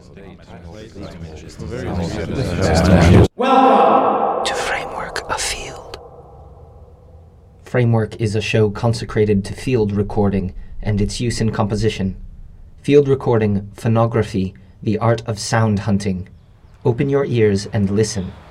Welcome to Framework of Field. Framework is a show consecrated to field recording and its use in composition. Field recording, phonography, the art of sound hunting. Open your ears and listen